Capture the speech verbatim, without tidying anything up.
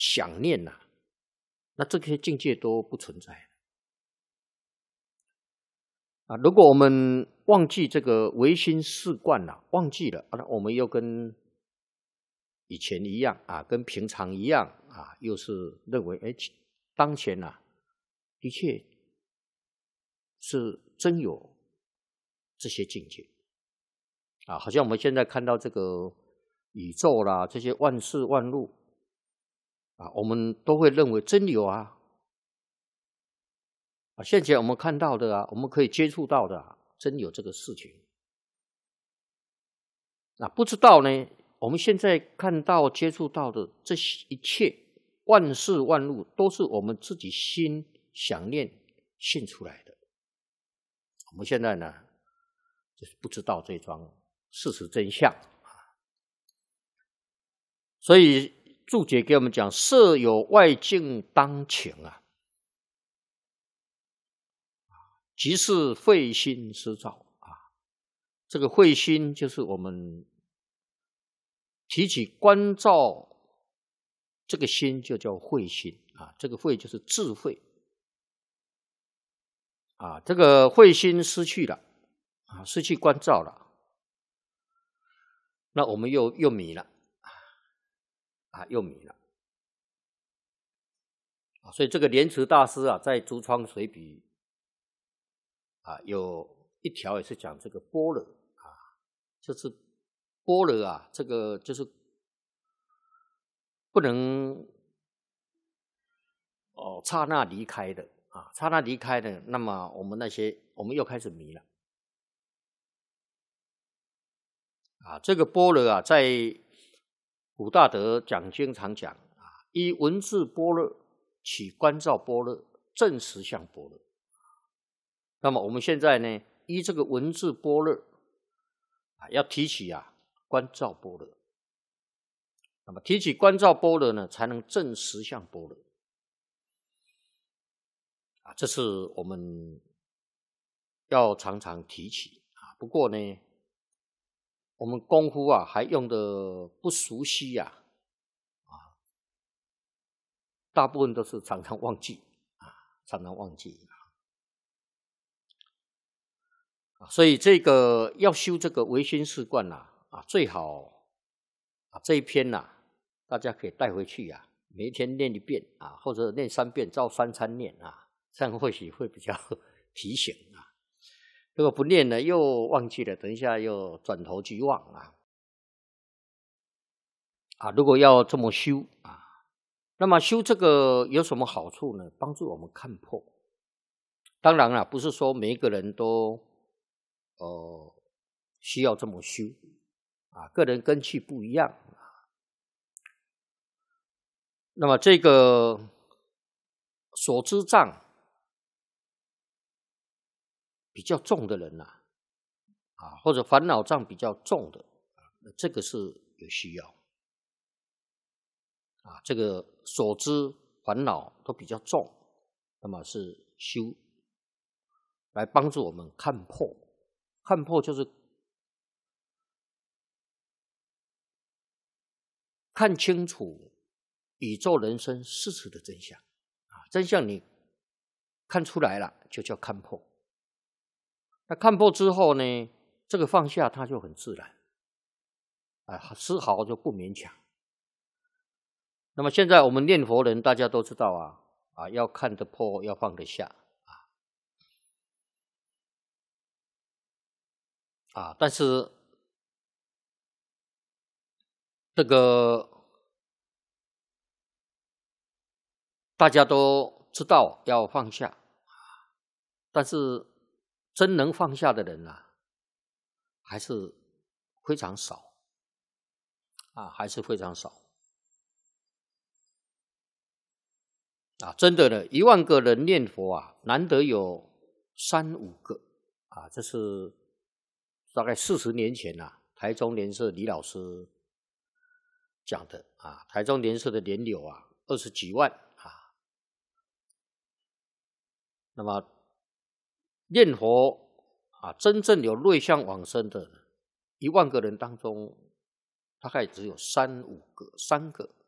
想念呐、啊，那这些境界都不存在啊。如果我们忘记这个唯心是观了、啊，忘记了，啊，我们又跟以前一样啊，跟平常一样啊，又是认为哎，当前呐、啊，的确是真有这些境界啊，好像我们现在看到这个宇宙啦，这些万事万物啊，我们都会认为真有啊。啊，现前我们看到的啊，我们可以接触到的、啊，真有这个事情。那不知道呢？我们现在看到、接触到的这一切万事万物，都是我们自己心想念现出来的。我们现在呢，就是不知道这桩事实真相啊。所以注解给我们讲：设有外境当请啊，即是慧心施造啊。这个慧心就是我们提起观照这个心，就叫慧心啊。这个慧就是智慧啊。这个慧心失去了啊，失去观照了，那我们又又迷了啊，又迷了啊。所以这个莲池大师啊，在《竹窗随笔》啊，有一条也是讲这个般若啊，就是般若啊，这个就是不能哦刹那离开的啊，刹那离开的，那么我们那些我们又开始迷了啊。这个般若啊，在古大德讲经常讲啊，依文字般若起观照般若，证实相般若。那么我们现在呢，依这个文字般若啊，要提起啊观照般若。那么提起观照般若呢，才能证实相般若啊，这是我们要常常提起啊。不过呢，我们功夫啊还用的不熟悉呀、啊，啊，大部分都是常常忘记啊，常常忘记啊。所以这个要修这个唯心是观呐啊，最好啊这一篇呐、啊，大家可以带回去啊，每一天念一遍啊，或者念三遍，照三餐念啊，这样或许会比较提醒啊。如果不念呢，又忘记了，等一下又转头即忘啊。啊，如果要这么修啊，那么修这个有什么好处呢？帮助我们看破。当然了，不是说每一个人都呃需要这么修啊，个人根器不一样啊。那么这个所知障比较重的人呐、啊，啊，或者烦恼障比较重的，这个是有需要啊。这个所知烦恼都比较重，那么是修来帮助我们看破。看破就是看清楚宇宙人生事实的真相啊，真相你看出来了，就叫看破。那看破之后呢，这个放下它就很自然，啊，丝毫就不勉强。那么现在我们念佛人大家都知道啊，啊，要看得破，要放得下啊，啊，但是这个大家都知道要放下，但是真能放下的人啊，还是非常少啊，还是非常少啊！真的呢，一万个人念佛啊，难得有三五个啊，这是大概四十年前啊，台中莲社李老师讲的啊，台中莲社的莲友啊，二十几万啊，那么念佛啊，真正有瑞相往生的一万个人当中，大概只有三五个、三个